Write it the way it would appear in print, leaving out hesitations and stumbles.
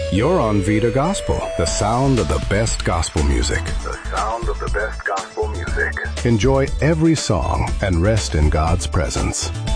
You're on Vida Gospel, the sound of the best gospel music. The sound of the best gospel music. Enjoy every song and rest in God's presence.